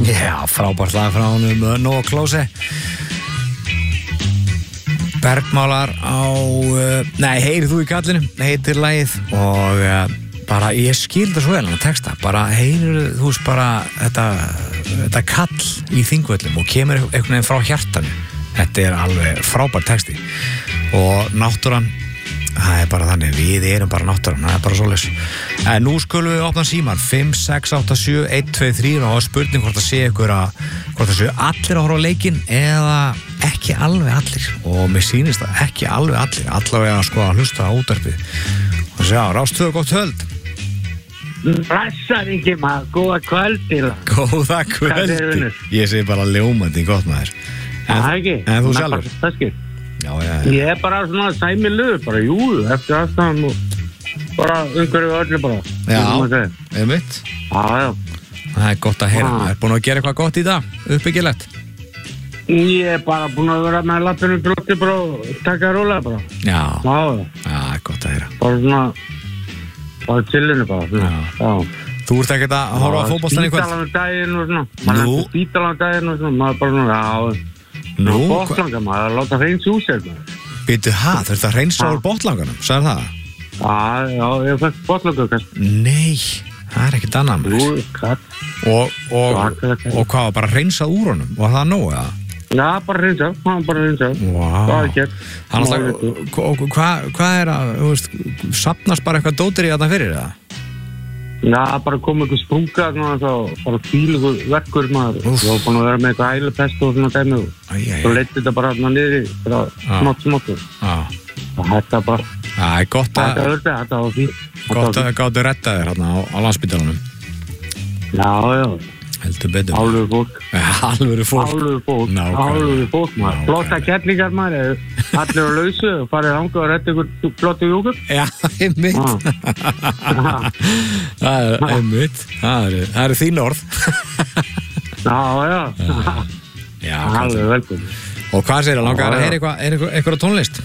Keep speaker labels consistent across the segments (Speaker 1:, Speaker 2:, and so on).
Speaker 1: Já, frábært lag frá honum Nóa Klose Bergmálar á nei, heyrir þú í kallinu heitir lagið og bara ég skil það svo vel hann að texta bara heyrir þú veist bara þetta kall í Þingvöllum og kemur einhvern veginn frá hjartanu þetta alveg frábært texti og náttúran það bara þannig, við erum bara náttúran það bara svoleiðis. En nú skulum við opna síman 5, 6, 8, 7, 1, 2, 3 og það spurning hvort það sé ykkur hvort það sé allir að horfa á leikinn eða ekki alveg allir og mér sýnist það ekki alveg allir allavega sko að hlusta á útvarpið og sjá, Rás 2 gott höld
Speaker 2: Blessar ekki maður, góða kvöldi
Speaker 1: Góða kvöldi Ég segi bara ljómandi gott maður En þú sjálfur? Já.
Speaker 2: Ég bara svona sæmilugur bara jú, eftir aðstæðan og bara umhverfið öllu bara
Speaker 1: Já, einmitt
Speaker 2: Já
Speaker 1: Það gott að heyra, maður búin að gera eitthvað gott í dag, uppbyggilegt
Speaker 2: Ég bara búin að vera með lappinu blótti bara og taka rólega bara
Speaker 1: Já, gott að heyra
Speaker 2: Bara svona bara chillinu bara Já
Speaker 1: Þú ert ekkert að horfa á fótboltann í kvöld?
Speaker 2: Spítalan daginn og svona Maður spítalan daginn og svona Maður bara svona, já
Speaker 1: Nú?
Speaker 2: Botlangar maður, að láta hreins úr sér maður
Speaker 1: Býtu, þú ert að hreinsa úr botlangunum, sagði það?
Speaker 2: Já, ég fætt botlangur kannski
Speaker 1: Nei, það ekkert annað maður
Speaker 2: Jú, katt
Speaker 1: Og hvað, bara hreinsað úr honum? Var það nóg, eða?
Speaker 2: Já, bara hreinsað, Það er gett
Speaker 1: Hvað að, þú veist, safnast bara eitthvað dótir í þetta fyrir, eða?
Speaker 2: Já, bara kom eitthvað sprunga þá bara fílugur vekkur maður og var búin að vera með eitthvað ælupest og svona dæmi og svo leytti þetta bara niður bara smátt og þetta bara þetta var fínt
Speaker 1: Gott að gáttu retta þér hérna á Landspítalanum
Speaker 2: Já
Speaker 1: Heldur betur
Speaker 2: Alvöru fólk maður Flotta kettlingar maður allir á lausu og farið hanga og retta ykkur flottu júkur
Speaker 1: Já, einmitt Það er einmitt Það eru þín orð
Speaker 2: Já Alveg velkomin
Speaker 1: Og hvað segir það, langar að heyra eitthvað tónlist?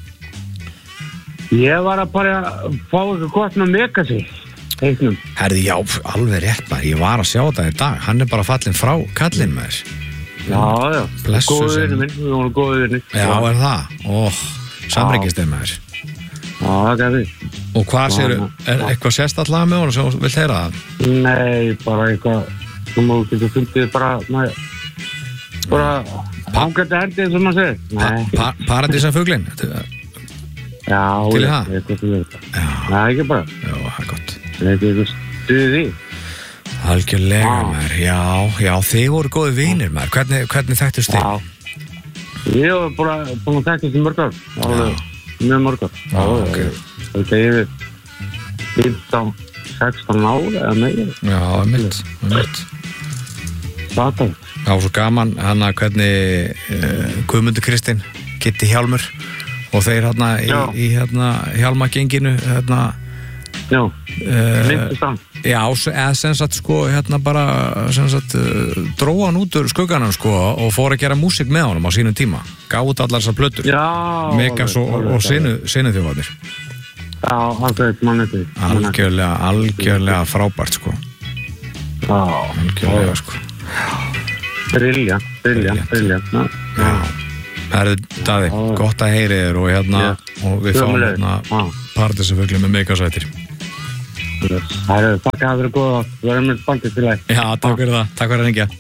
Speaker 2: Ég var að bara fá eitthvað gott með Megasi
Speaker 1: Herði, já, alveg rétt maður Ég var að sjá þetta í dag Hann bara fallinn frá kallinn með þess
Speaker 2: Já
Speaker 1: Blessuð
Speaker 2: Góður vinur minn, við vorum góður vinur
Speaker 1: Já, er það? Samryggist þeim með þess
Speaker 2: Já, það er við
Speaker 1: Og hvað segir, er eitthvað sérstætt með honum sem þú vilt heyra það?
Speaker 2: Nei, bara eitthvað sem þú getur fundið bara hangandi hendið sem maður segir
Speaker 1: Paradísafuglinn
Speaker 2: Já,
Speaker 1: til það?
Speaker 2: Já, ekki bara
Speaker 1: Já, það er gott
Speaker 2: Það er eitthvað stuðið í
Speaker 1: Algjörlega maður, já, þið voru góði vinir maður, hvernig þekktust þið?
Speaker 2: Ég var bara búin að þekkast í mörg ár, mjög mörg ár. Það er yfir 15, 16 ár eða meira.
Speaker 1: Já, mitt.
Speaker 2: Það er.
Speaker 1: Já, svo gaman hana hvernig Guðmundur Kristinn, Kitti Hjálmur og þeir hérna í hérna Hjálmagenginu hérna
Speaker 2: Já, myndist hann.
Speaker 1: Já, eða sem sagt sko hérna bara sem sagt dróða hann út úr skugganum sko og fór að gera músík með honum á sínum tíma gaf út allar þessar plötur
Speaker 2: Já
Speaker 1: Megas og Sinuþjófarnir
Speaker 2: Já, alveg manni
Speaker 1: algjörlega frábært sko
Speaker 2: Já
Speaker 1: algjörlega sko
Speaker 2: Brilliant
Speaker 1: Já Herðu Daði, gott að heyri þér og hérna og við fáum hérna Paradísafugli með Megasætir
Speaker 2: Það er takk að vera góð og vera með bandið til þig
Speaker 1: Já, takk fyrir það, takk fyrir að ringja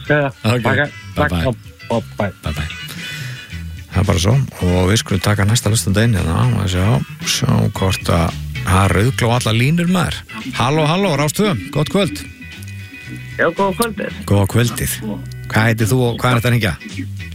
Speaker 2: Bye
Speaker 1: Það er bara svo og við skulum taka næsta listandinn hérna og sjá hvort að það rauðglá allar línur maður Halló, Rás 2, gott kvöld
Speaker 2: Já, góða kvöldið
Speaker 1: Góða kvöldið Hvað heitir þú og hvað er þetta að ringja?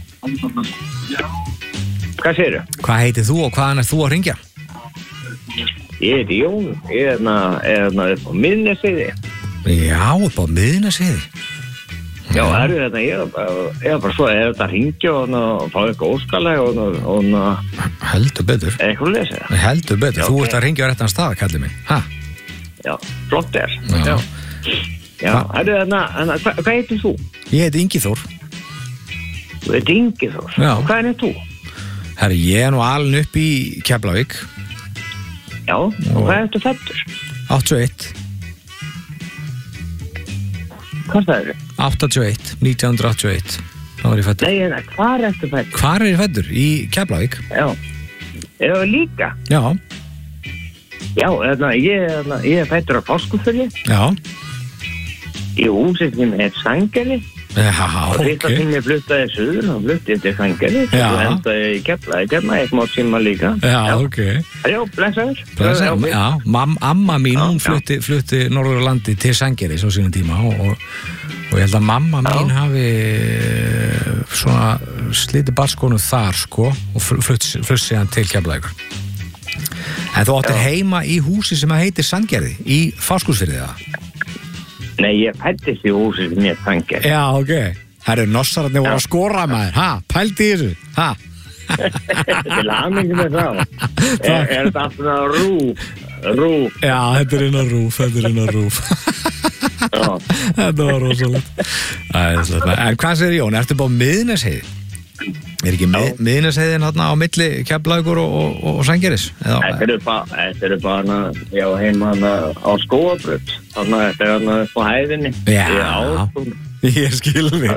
Speaker 2: Hvað segirðu?
Speaker 1: Hvað heitir þú og hvaðan er þú að ringja?
Speaker 2: Ég heiti Jón, ég er upp á Miðnesheiði.
Speaker 1: Já, upp á Miðnesheiði.
Speaker 2: Já, þetta, ég er bara svo, þetta að ringja og fá eitthvað óskalega og
Speaker 1: heldur betur.
Speaker 2: Eitthvað lesa.
Speaker 1: Heldur betur, þú ert að ringja á réttan stað, kallið minn. Ha?
Speaker 2: Já, flott er. Já, hvað heitir þú?
Speaker 1: Ég heiti Ingi Þór.
Speaker 2: Þú heiti Ingi Þór?
Speaker 1: Já.
Speaker 2: Og hvað er þú?
Speaker 1: Herri, ég er nú alin upp í Keflavík.
Speaker 2: Já, og hvað ertu fæddur?
Speaker 1: 81.
Speaker 2: Hvað það eru?
Speaker 1: 1981 þá var ég fæddur.
Speaker 3: Nei, hvar ertu fæddur?
Speaker 1: Hvar er ég fæddur? Í Keflavík.
Speaker 3: Já, líka?
Speaker 1: Já.
Speaker 3: Já, ég er fæddur á Fáskrúðsfirði.
Speaker 1: Já.
Speaker 3: Í húsið sem Sandgerði.
Speaker 1: Já,
Speaker 3: og þetta sem ég fluttaði suður og fluttið til Sandgerði og endaði í Keflavík eitt mót síma líka.
Speaker 1: Já, ok.
Speaker 3: Já, blessaður.
Speaker 1: Já, amma mín, hún flutti Norðurlandi til Sandgerði svo sínum tíma og ég held að mamma mín hafi svona slítið barskónu þar sko og flutt síðan til Keflavíkur. En þú áttir heima í húsi sem heitir Sandgerði í Fáskrúðsfirði það?
Speaker 3: Nei, ég fæddist í húsi sem ég Sandgerði.
Speaker 1: Já, ok. Það eru nossararnir voru að skora maður. Pældi í þessu.
Speaker 3: Til hamingju með það. Er þetta alltaf rúf?
Speaker 1: Já, þetta er inn á rúf. Þetta var rosalegt. En hvað segir Jón? Ertu bara á Miðnesheiði? Er ekki Miðnesheiðin hérna á milli Keflavíkur og Sandgerðis?
Speaker 3: Þetta eru bara heima á Skógabraut. Þannig að þetta er upp á hæðinni.
Speaker 1: Já, ég skil mig.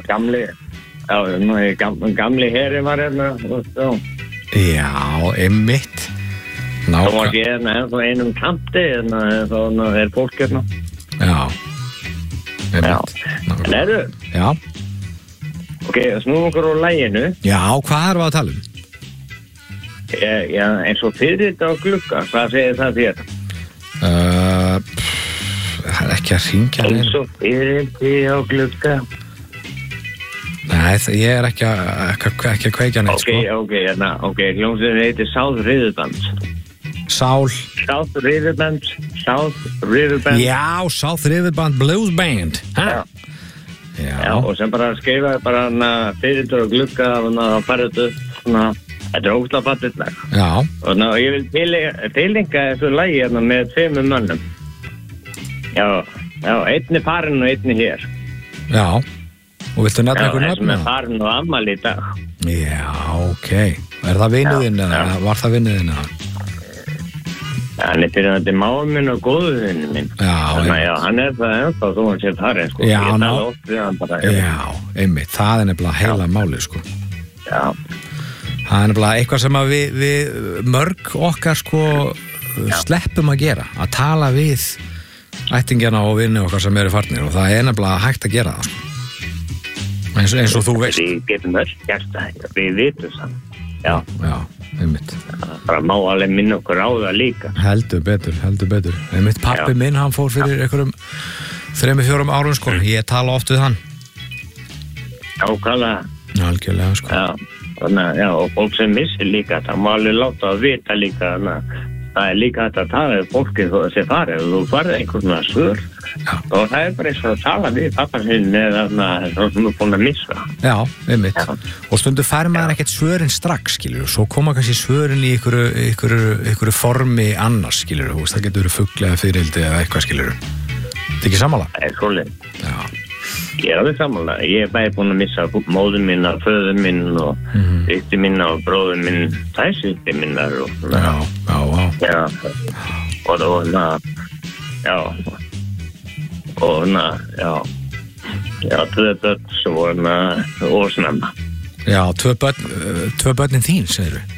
Speaker 3: Gamli herri var hérna.
Speaker 1: Já, einmitt.
Speaker 3: Það var ekki hérna einum kanti, þannig að er fólk hérna.
Speaker 1: Já, einmitt.
Speaker 3: Lærðu?
Speaker 1: Já.
Speaker 3: Ok, snúum okkur á laginu.
Speaker 1: Já, hvað erum við að tala um?
Speaker 3: Já, eins og fyrir þetta á glugga, hvað segir það þér?
Speaker 1: Það er ekki að hringja.
Speaker 3: Eins og fyrir þetta á glugga.
Speaker 1: Nei, ég er ekki að kveikja neitt, sko.
Speaker 3: Ok, hljómsveitin heitir South River Band.
Speaker 1: South River Band. Já, South River Band Blues Band. Já,
Speaker 3: og sem bara skrifaði bara fyrir þetta á glugga og farið þetta þetta er ógeðslega fallegt lag.
Speaker 1: Já.
Speaker 3: Og ég vil tileinka þessu lagi með 5 mönnum. Já, einn er farinn og einn er hér.
Speaker 1: Já, og viltu nefna einhver nöfn?
Speaker 3: Já, þessum er farinn og afmæli í dag.
Speaker 1: Já, ok. Er það vinnuðinn eða var það vinnuðinn eða?
Speaker 3: Hann er fyrir þetta máur minn og góðvinni minn. Já, hann er það ennþá þú hann sér farinn, sko.
Speaker 1: Já,
Speaker 3: ég tala oft við hann bara.
Speaker 1: Já, einmitt, það er nefnilega heila máli, sko.
Speaker 3: Já.
Speaker 1: Það er nefnilega eitthvað sem að við mörg okkar, sko, sleppum að gera. Að tala við ættingjana og vinni okkar sem eru farnir og það er nefnilega hægt að gera það, sko. Eins og þú veist.
Speaker 3: Við getum öll gert það, við vitum það. Já,
Speaker 1: einmitt.
Speaker 3: Það má alveg minna okkur á það líka.
Speaker 1: Heldur betur. Einmitt pappi minn, hann fór fyrir einhverjum 3-4 árum, sko. Ég tala oft við hann.
Speaker 3: Nákvæmlega.
Speaker 1: Algjörlega, sko.
Speaker 3: Já, og fólk sem missir líka, það má alveg láta að vita líka, það er líka þetta að tala við fólkið sem farið, og þú farið einhvern svör, og það er bara eins og að tala við pappa sinn eða það sem er búin að missa.
Speaker 1: Já, einmitt. Og stundu fær maður ekkert svörin strax, skilur, svo koma kannski svörin í einhverju formi annars, skilur, það getur verið fugl eða fyririldi eða eitthvað, skilur. Það er ekki sammála?
Speaker 3: Það er svolítið.
Speaker 1: Já.
Speaker 3: Ég er alveg sammála. Ég er bæði búin að missa móður minna, föður minn og systir minna og bróður minn, systir minnar og
Speaker 1: Já.
Speaker 3: Og 2 börn sem voru ósnemma.
Speaker 1: Já, 2 börnin þín, segir við?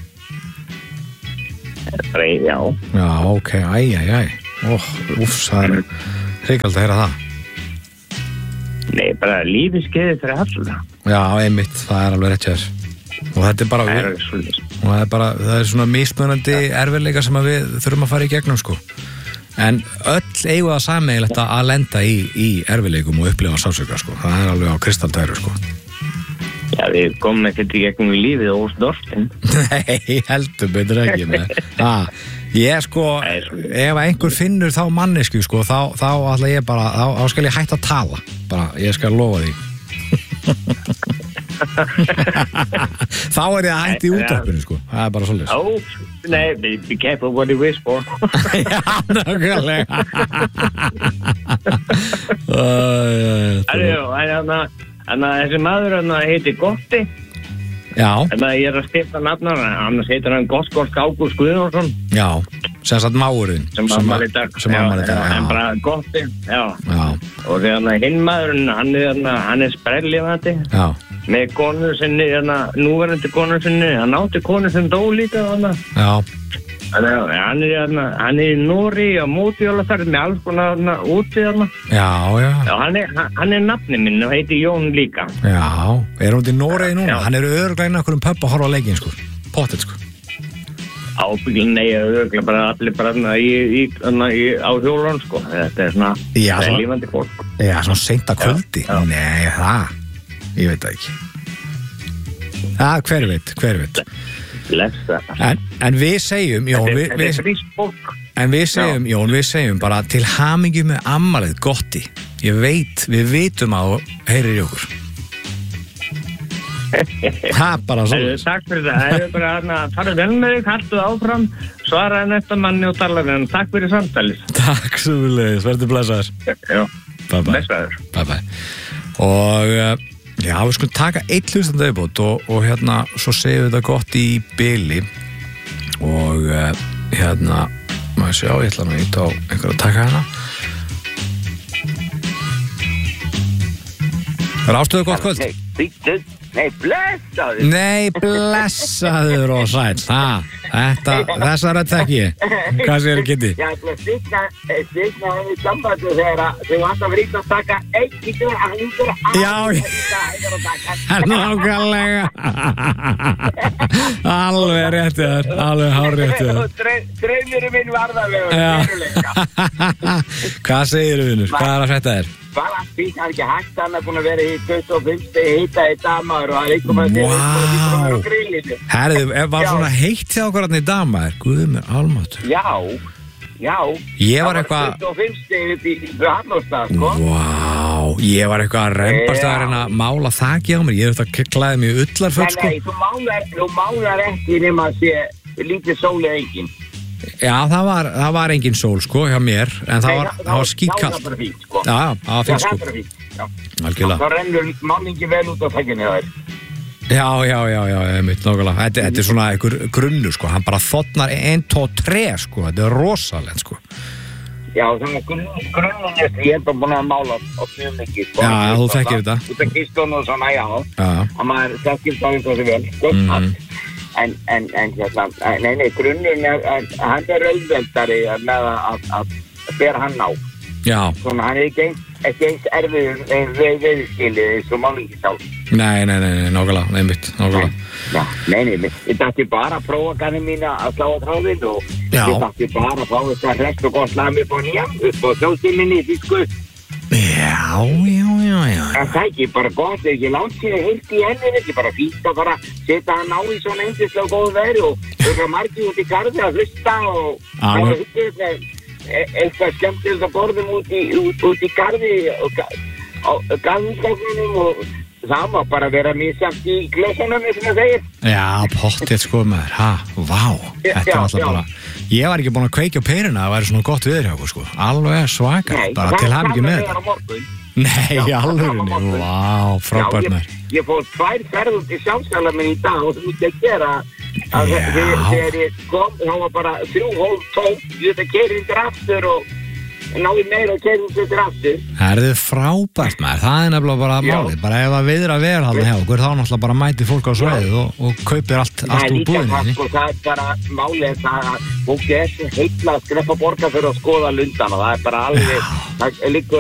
Speaker 3: Já.
Speaker 1: Já, ok, æ. Það er hrikald að heyra það.
Speaker 3: Nei, bara lífið skeiði fyrir allra.
Speaker 1: Já, einmitt, það er alveg rétt hjá þér. Og þetta er bara það er svona mismunandi erfiðleika sem við þurfum að fara í gegnum, sko. En öll eigum það sameiginlegt að lenda í erfiðleikum og upplifa sársauka, sko. Það er alveg á kristaltæru, sko.
Speaker 3: Já, við komum ekkert í gegnum lífið ósdortin.
Speaker 1: Nei, heldur betur ekki með. Ég, sko, ef einhver finnur þá mannesku, sko, þá ætla ég bara, þá skal ég hætta að tala. Bara, ég skal lofa því. Þá er ég að hætta í útvarpinu, sko. Það er bara svolítið.
Speaker 3: Nei, be careful what you wish for.
Speaker 1: Já, nákvæmlega.
Speaker 3: Þannig að þessi maður heitir Gotti.
Speaker 1: Já.
Speaker 3: Þannig að ég er að stifta nafnar, annars heitir hann Gottskálk Ágúst Guðjónsson.
Speaker 1: Já, sem sagt máurinn
Speaker 3: sem ammali í dag en bara Gotti og þegar hinn maðurinn hann sprelllifandi með konu sinni núverandi konu sinni hann átti konu sem dó líka hann í Nóri á mótjólaferð með alls konar úti hann nafni minn og heiti Jón líka
Speaker 1: hún í Nóri núna? Hann örugglega inn á einhverjum pub að horfa á leikinn sko pottet sko
Speaker 3: ábyggilin örugglega bara allir bara á hjólun sko þetta svona lífandi fólk
Speaker 1: svona seint að kvöldi nei ég veit það ekki hver veit En við segjum, Jón, við segjum bara til hamingju með afmælið Gotti. Við vitum að heyrir í okkur. Það bara svo.
Speaker 3: Takk fyrir það. Það bara farið vel með þig, haltu áfram, svaraði næsta manni og talaði hann. Takk fyrir samtalið.
Speaker 1: Takk svo mjög, verður blessaður.
Speaker 3: Já,
Speaker 1: blessaður. Bye. Og já, við skulum taka eitt hlustandi viðbót og hérna, svo segjum við þetta gott í bili og maður sjá, ég ætla að íta á einhver að taka hana. Er ástöðu gott kvöld? Nei, blessaður og sæll. Þessa rödd þekki ég. Hvað segir þið, Kitty?
Speaker 4: Já, ég stikna henni sambandi þegar þau alltaf verið að taka eitt í dörr að hýttur
Speaker 1: nákvæmlega. Alveg réttið þér. Alveg hárréttið þér.
Speaker 4: Draumurinn minn varðarlegur.
Speaker 1: Hvað segir þið, vinur? Hvað að frétta þér?
Speaker 4: Bara fínt, hann ekki hægt hann að búin að vera í 25 hita í dagmaður og hann er eitthvað með því á grillinu.
Speaker 1: Herðu, var svona heitt hjá okkur hann í dagmaður? Guð mér almáttur.
Speaker 4: Já.
Speaker 1: Ég var eitthvað
Speaker 4: 25 í Hallóstað, sko.
Speaker 1: Vá, ég var eitthvað að rempast að reyna að mála þakki á mér. Ég þurfti að klæða mig ullarföt, sko.
Speaker 4: Nei, þú málar ekki nema að sé lítið sólið engin.
Speaker 1: Já, það var engin sól, sko, hjá mér, en það var skítkalt.
Speaker 4: Já, það var fínt, sko.
Speaker 1: Já, það var fínt, sko.
Speaker 4: Það var fínt, já.
Speaker 1: Algjörlega.
Speaker 4: Það rennur manningi vel út á þekkinni þær.
Speaker 1: Já, nákvæmlega. Þetta er svona einhver grunnur, sko. Hann bara þotnar 1, 2, 3, sko. Þetta er rosalegt, sko.
Speaker 4: Já, þannig að grunninn ég hef bara búin að mála á mjög mikið, sko.
Speaker 1: Já, þú þekkir þetta.
Speaker 4: Þú þekkir kistunum og svona, já. Að maður þekkir það eins og því vel, sko. En grunninn hann er auðveldari með að bera hann á.
Speaker 1: Já.
Speaker 4: Svona, hann er ekki eins erfiður veiðskilið eins og málingi sá.
Speaker 1: Nei, nákvæmlega, nákvæmlega.
Speaker 4: Já, ég dætti bara að prófa kannið mín að slá á tráðinn og ég dætti bara að fá þess að hrekt og gott slag upp á nýjum, upp á þjóðstíminni í Þýsku.
Speaker 1: Já.
Speaker 4: En það ekki bara gott, ekki langt sér að heyrti í henni, ekki bara fínt að fara setja hann á í svona eindislega góðu veri og auðvitað margir út í garði að hlusta og það var eitthvað skemmtilegt að borðum út í garði og garðinskóknunum og það má bara vera misjafnt í glösunum eins og það segir. Já,
Speaker 1: pottið sko maður, vá, þetta var alltaf bara, ég var ekki búin að kveikja á peruna að það væri svona gott viður hjá okkur sko, alveg svaka, bara til hamingju með þetta. Nei, alveg, vá, frábært maður.
Speaker 4: Ég fór 2 ferð út í sjálfsala minn í dag og það myndi að gera að þegar ég kom, þá var bara 3 hólf tók, ég veit að keyra undir aftur og náði meira að keyra undir aftur.
Speaker 1: Það er frábært maður, það er nefnilega bara málið, bara ef að viðra vel halda hjá okkur, þá náttúrulega bara mæti fólk á svæðið og kaupir allt úr búðinni.
Speaker 4: Það er bara málið að fólki er svo heilla að skreppa borga fyrir að skoða lundan og það er bara alveg, það liggur